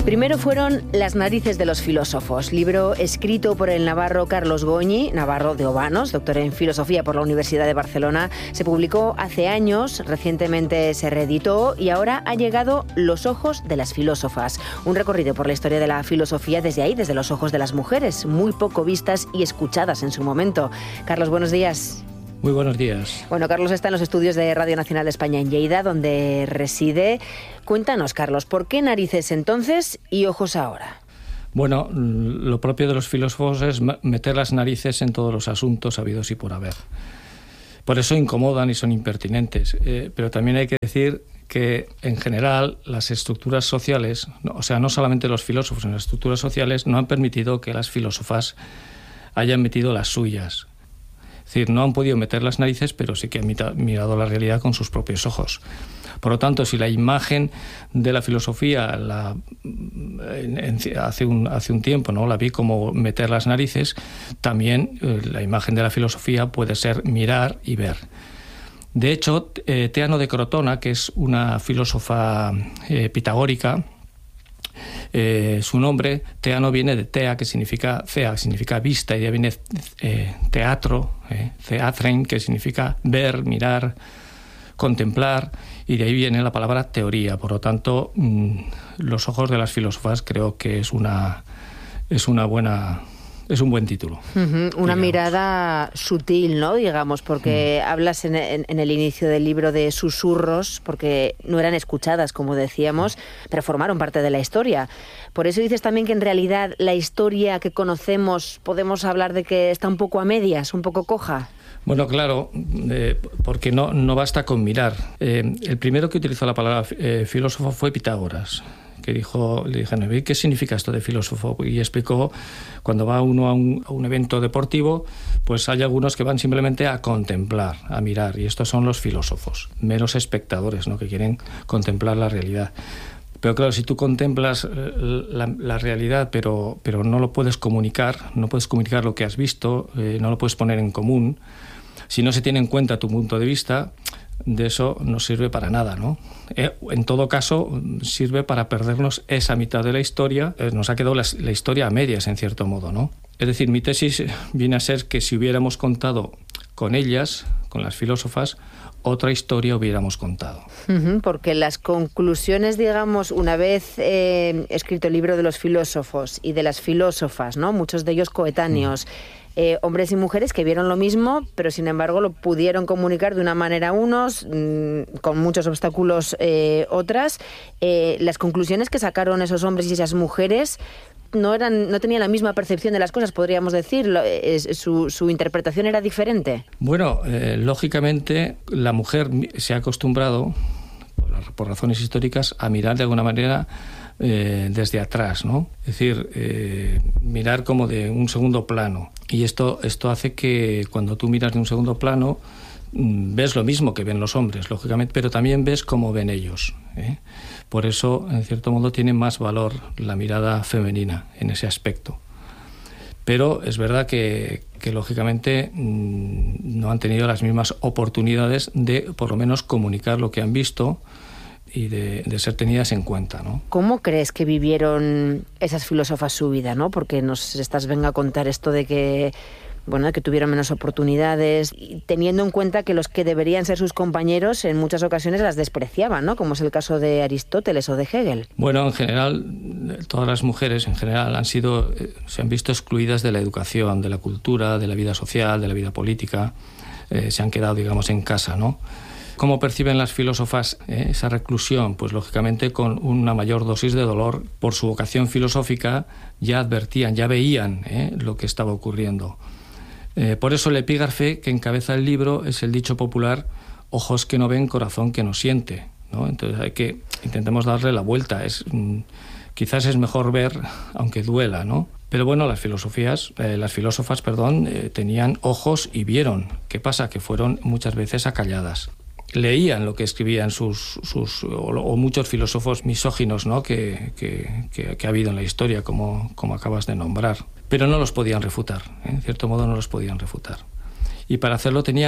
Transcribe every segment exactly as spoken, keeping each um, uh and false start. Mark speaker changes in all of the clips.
Speaker 1: Primero fueron Las narices de los filósofos, libro escrito por el navarro Carlos Goñi, navarro de Obanos, doctor en filosofía por la Universidad de Barcelona. Se publicó hace años, recientemente se reeditó y ahora ha llegado Los ojos de las filósofas, un recorrido por la historia de la filosofía desde ahí, desde los ojos de las mujeres, muy poco vistas y escuchadas en su momento. Carlos, buenos días.
Speaker 2: Muy buenos días.
Speaker 1: Bueno, Carlos está en los estudios de Radio Nacional de España en Lleida, donde reside. Cuéntanos, Carlos, ¿por qué narices entonces y ojos ahora?
Speaker 2: Bueno, lo propio de los filósofos es meter las narices en todos los asuntos habidos y por haber. Por eso incomodan y son impertinentes. Eh, pero también hay que decir que, en general, las estructuras sociales, o sea, no solamente los filósofos, en las estructuras sociales, no han permitido que las filósofas hayan metido las suyas. Es decir, no han podido meter las narices, pero sí que han mirado la realidad con sus propios ojos. Por lo tanto, si la imagen de la filosofía la, en, en, hace, un, hace un tiempo no la vi como meter las narices, también eh, la imagen de la filosofía puede ser mirar y ver. De hecho, eh, Teano de Crotona, que es una filósofa eh, pitagórica, Eh, su nombre, Teano, viene de tea, que significa cea, que significa vista, y de ahí viene eh, teatro, eh, theatrein, que significa ver, mirar, contemplar, y de ahí viene la palabra teoría. Por lo tanto, mmm, los ojos de las filósofas creo que es una, es una buena... Es un buen título.
Speaker 1: Uh-huh. Una
Speaker 2: digamos.
Speaker 1: Mirada sutil, ¿no? Digamos, porque uh-huh. hablas en, en, en el inicio del libro de susurros, porque no eran escuchadas, como decíamos, uh-huh. pero formaron parte de la historia. Por eso dices también que en realidad la historia que conocemos, podemos hablar de que está un poco a medias, un poco coja.
Speaker 2: Bueno, claro, eh, porque no, no basta con mirar. Eh, el primero que utilizó la palabra eh, filósofo fue Pitágoras, que dijo, le dijeron, ¿qué significa esto de filósofo? Y explicó, cuando va uno a un, a un evento deportivo, pues hay algunos que van simplemente a contemplar, a mirar, y estos son los filósofos, meros espectadores, ¿no?, que quieren contemplar la realidad. Pero claro, si tú contemplas la, la realidad, pero, pero no lo puedes comunicar, no puedes comunicar lo que has visto, eh, no lo puedes poner en común, si no se tiene en cuenta tu punto de vista, de eso no sirve para nada, ¿no? Eh, en todo caso, sirve para perdernos esa mitad de la historia. Eh, nos ha quedado la, la historia a medias, en cierto modo, ¿no? Es decir, mi tesis viene a ser que si hubiéramos contado con ellas, con las filósofas, otra historia hubiéramos contado.
Speaker 1: Uh-huh, porque las conclusiones, digamos, una vez eh, escrito el libro de los filósofos y de las filósofas, ¿no?, muchos de ellos coetáneos, uh-huh. Eh, hombres y mujeres que vieron lo mismo, pero sin embargo lo pudieron comunicar de una manera unos, mmm, con muchos obstáculos eh, otras. Eh, las conclusiones que sacaron esos hombres y esas mujeres no eran, no tenían la misma percepción de las cosas, podríamos decir. Es, su, su interpretación era diferente.
Speaker 2: Bueno, eh, lógicamente la mujer se ha acostumbrado, por, por razones históricas, a mirar de alguna manera Eh, desde atrás, ¿no? Es decir, eh, mirar como de un segundo plano. Y esto, esto hace que cuando tú miras de un segundo plano, mmm, ves lo mismo que ven los hombres, lógicamente, pero también ves cómo ven ellos, ¿eh? Por eso, en cierto modo, tiene más valor la mirada femenina en ese aspecto. Pero es verdad que, que lógicamente, mmm, no han tenido las mismas oportunidades de, por lo menos, comunicar lo que han visto y de, de ser tenidas en cuenta, ¿no?
Speaker 1: ¿Cómo crees que vivieron esas filósofas su vida, ¿no? Porque nos estás venga a contar esto de que, bueno, de que tuvieron menos oportunidades, y teniendo en cuenta que los que deberían ser sus compañeros en muchas ocasiones las despreciaban, ¿no? Como es el caso de Aristóteles o de Hegel.
Speaker 2: Bueno, en general, todas las mujeres en general han sido, se han visto excluidas de la educación, de la cultura, de la vida social, de la vida política. Eh, se han quedado, digamos, en casa, ¿no? ¿Cómo perciben las filósofas eh, esa reclusión? Pues lógicamente con una mayor dosis de dolor. Por su vocación filosófica ya advertían, ya veían eh, lo que estaba ocurriendo. Eh, por eso el epígrafe que encabeza el libro es el dicho popular, ojos que no ven, corazón que no siente, ¿no? Entonces hay que, intentemos darle la vuelta. Es, mm, quizás es mejor ver, aunque duela, ¿no? Pero bueno, las filosofías, eh, las filósofas, perdón, eh, tenían ojos y vieron. ¿Qué pasa? Que fueron muchas veces acalladas. Leían lo que escribían sus, sus o, o muchos filósofos misóginos, ¿no?, que, que, que, que ha habido en la historia, como, como acabas de nombrar. Pero no los podían refutar, ¿eh? En cierto modo no los podían refutar. Y para hacerlo tenían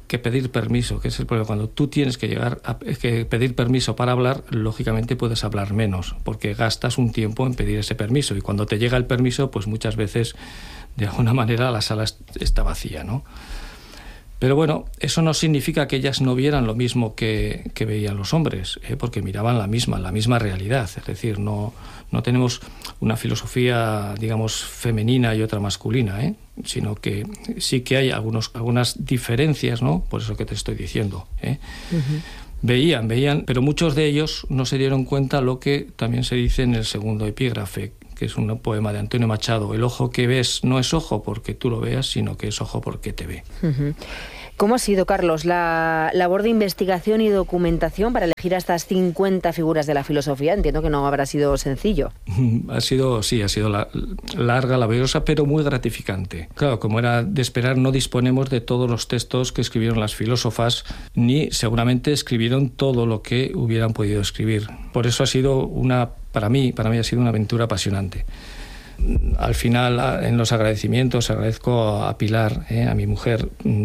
Speaker 2: que pedir permiso, que es el problema. Cuando tú tienes que llegar a que pedir permiso para hablar, lógicamente puedes hablar menos, porque gastas un tiempo en pedir ese permiso, y cuando te llega el permiso, pues muchas veces, de alguna manera, la sala está vacía, ¿no? Pero bueno, eso no significa que ellas no vieran lo mismo que, que veían los hombres, ¿eh? Porque miraban la misma, la misma realidad. Es decir, no, no tenemos una filosofía, digamos, femenina y otra masculina, ¿eh? Sino que sí que hay algunos, algunas diferencias, ¿no? Por eso que te estoy diciendo, ¿eh? Uh-huh. Veían, veían, pero muchos de ellos no se dieron cuenta lo que también se dice en el segundo epígrafe, que es un poema de Antonio Machado: el ojo que ves no es ojo porque tú lo veas, sino que es ojo porque te ve.
Speaker 1: Uh-huh. ¿Cómo ha sido, Carlos, la labor de investigación y documentación para elegir a estas cincuenta figuras de la filosofía? Entiendo que no habrá sido sencillo.
Speaker 2: Ha sido, sí, ha sido la, larga, laboriosa, pero muy gratificante. Claro, como era de esperar, no disponemos de todos los textos que escribieron las filósofas, ni seguramente escribieron todo lo que hubieran podido escribir. Por eso ha sido una, para mí, para mí ha sido una aventura apasionante. Al final, en los agradecimientos, agradezco a Pilar, eh, a mi mujer,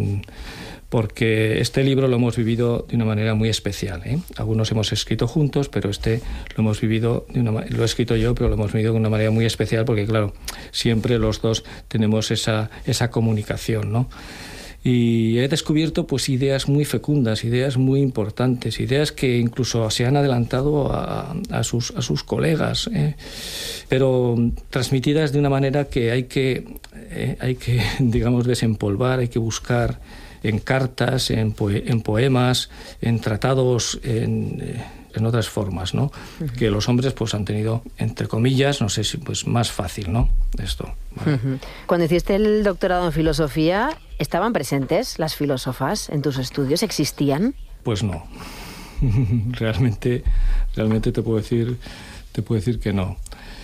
Speaker 2: porque este libro lo hemos vivido de una manera muy especial, ¿eh? Algunos hemos escrito juntos, pero este lo hemos vivido, de una, lo he escrito yo, pero lo hemos vivido de una manera muy especial, porque claro, siempre los dos tenemos esa, esa comunicación, ¿no? Y he descubierto pues ideas muy fecundas, ideas muy importantes, ideas que incluso se han adelantado a, a, sus, a sus colegas, ¿eh? Pero transmitidas de una manera que hay que, eh, hay que, digamos, desempolvar, hay que buscar en cartas, en, poe- en poemas, en tratados, en, eh, en otras formas, ¿no? Uh-huh. Que los hombres pues han tenido, entre comillas, no sé si pues más fácil, ¿no? Esto. ¿Vale?
Speaker 1: Uh-huh. Cuando hiciste el doctorado en filosofía, ¿estaban presentes las filósofas en tus estudios? ¿Existían?
Speaker 2: Pues no. realmente, realmente te puedo decir, te puedo decir que no.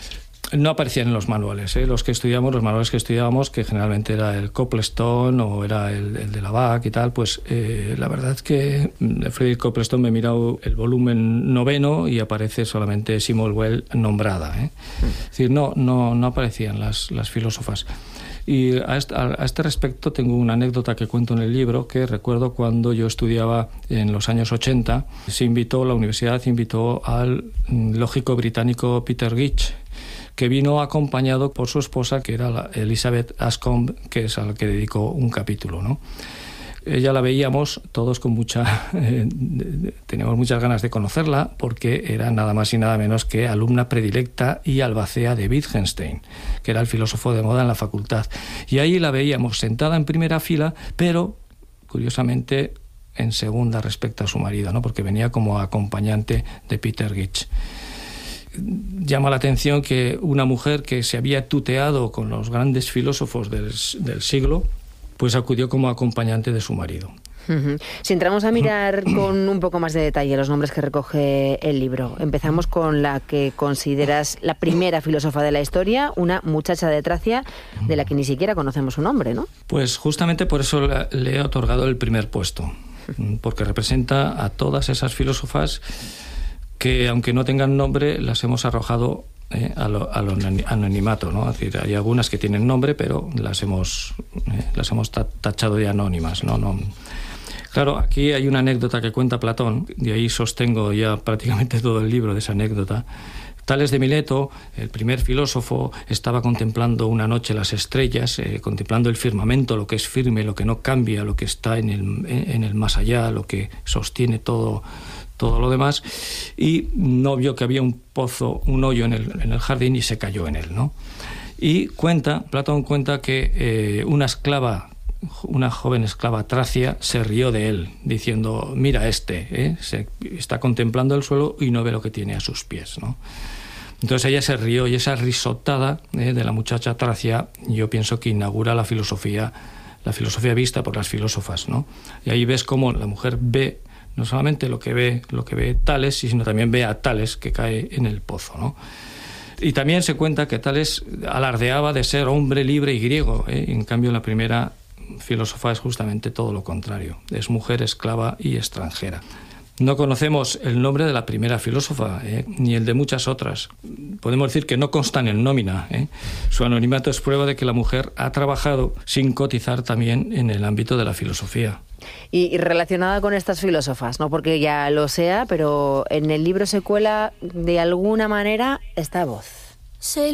Speaker 2: No aparecían en los manuales, ¿eh? Los que estudiamos, los manuales que estudiábamos, que generalmente era el Coplestone o era el, el de la B A C y tal, pues eh, la verdad es que Frederick Coplestone me he mirado el volumen noveno y aparece solamente Simone Weil nombrada, ¿eh? Es decir, no, no, no aparecían las, las filósofas. Y a este, a este respecto tengo una anécdota que cuento en el libro, que recuerdo cuando yo estudiaba en los años ochenta, se invitó, la universidad invitó al lógico británico Peter Gitch, que vino acompañado por su esposa, que era la Elizabeth Anscombe, que es a la que dedicó un capítulo, ¿no? Ella la veíamos todos con mucha... Eh, teníamos muchas ganas de conocerla, porque era nada más y nada menos que alumna predilecta y albacea de Wittgenstein, que era el filósofo de moda en la facultad. Y ahí la veíamos sentada en primera fila, pero, curiosamente, en segunda respecto a su marido, ¿no? Porque venía como acompañante de Peter Gitch. Llama la atención que una mujer que se había tuteado con los grandes filósofos del, del siglo, pues acudió como acompañante de su marido.
Speaker 1: Uh-huh. Si entramos a mirar con un poco más de detalle los nombres que recoge el libro, empezamos con la que consideras la primera filósofa de la historia, una muchacha de Tracia de la que ni siquiera conocemos su nombre, ¿no?
Speaker 2: Pues justamente por eso le he otorgado el primer puesto, porque representa a todas esas filósofas que, aunque no tengan nombre, las hemos arrojado eh, al anonimato, ¿no? Es decir, hay algunas que tienen nombre, pero las hemos, eh, las hemos tachado de anónimas, ¿no? No. Claro, aquí hay una anécdota que cuenta Platón, de ahí sostengo ya prácticamente todo el libro de esa anécdota. Tales de Mileto, el primer filósofo, estaba contemplando una noche las estrellas, eh, contemplando el firmamento, lo que es firme, lo que no cambia, lo que está en el, en el más allá, lo que sostiene todo, todo lo demás, y no vio que había un pozo, un hoyo en el, en el jardín, y se cayó en él, ¿no? Y cuenta, Platón cuenta que eh, una esclava, una joven esclava tracia, se rió de él, diciendo: mira este, ¿eh? Se está contemplando el suelo y no ve lo que tiene a sus pies, ¿no? Entonces ella se rió, y esa risotada eh, de la muchacha tracia, yo pienso que inaugura la filosofía, la filosofía vista por las filósofas, ¿no? Y ahí ves cómo la mujer ve no solamente lo que ve, lo que ve Tales, sino también ve a Tales que cae en el pozo, ¿no? Y también se cuenta que Tales alardeaba de ser hombre libre y griego, ¿eh? En cambio, la primera filósofa es justamente todo lo contrario, es mujer, esclava y extranjera. No conocemos el nombre de la primera filósofa, ¿eh? Ni el de muchas otras. Podemos decir que no constan en nómina, ¿eh? Su anonimato es prueba de que la mujer ha trabajado sin cotizar también en el ámbito de la filosofía.
Speaker 1: Y, y relacionada con estas filósofas, no porque ya lo sea, pero en el libro se cuela de alguna manera esta voz.
Speaker 3: Se